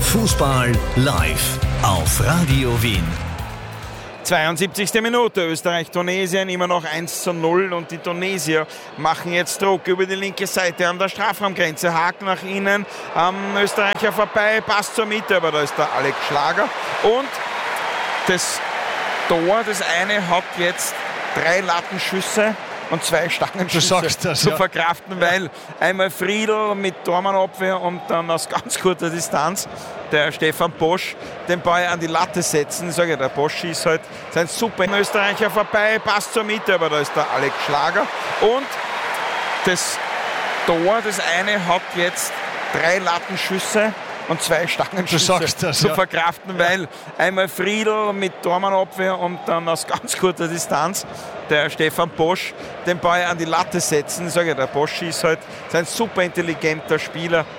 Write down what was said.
Fußball live auf Radio Wien. 72. Minute, Österreich-Tunesien, immer noch 1:0 und die Tunesier machen jetzt Druck über die linke Seite an der Strafraumgrenze. Haken nach innen, am Österreicher vorbei, passt zur Mitte, aber da ist der Alex Schlager. Und das Tor, das eine hat jetzt 3 Lattenschüsse und 2 Stangenschüsse zu verkraften, weil einmal Friedl mit Tormannabwehr und dann aus ganz kurzer Distanz der Stefan Bosch den Ball an die Latte setzen. Ich sage ja, der Bosch ist halt sein super Österreicher vorbei, passt zur Mitte, aber da ist der Alex Schlager. Und das Tor, das eine hat jetzt 3 Lattenschüsse und 2 Stangenschüsse zu verkraften, weil einmal Friedl mit Tormannabwehr und dann aus ganz kurzer Distanz der Stefan Bosch den Ball an die Latte setzen. Ich sage ja, der Bosch ist halt sein super intelligenter Spieler.